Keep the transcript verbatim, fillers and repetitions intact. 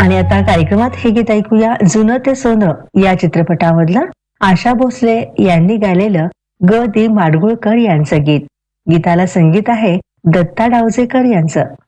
आणि आता कार्यक्रमात हे गीत ऐकूया, जुनं ते सोनं या चित्रपटामधलं आशा भोसले यांनी गायलेलं ग दी माडगुळकर यांचं गीत. गीताला संगीत आहे दत्ता डावजेकर यांचं.